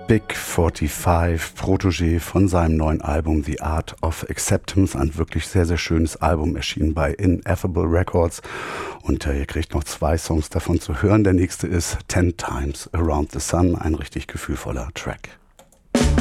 Big 45, Protégé von seinem neuen Album The Art of Acceptance. Ein wirklich sehr, sehr schönes Album, erschienen bei Ineffable Records. Und ihr kriegt noch 2 Songs davon zu hören. Der nächste ist 10 Times Around the Sun, ein richtig gefühlvoller Track.